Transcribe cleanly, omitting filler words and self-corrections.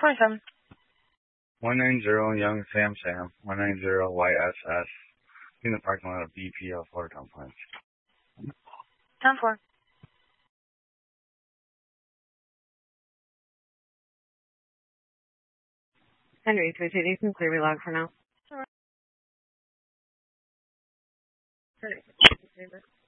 1047. 190 Young Sam Sam, 190 YSS, in the parking lot of BPL Florida Complex. 10-4. Henry, 328, you can clear me log for now. All right.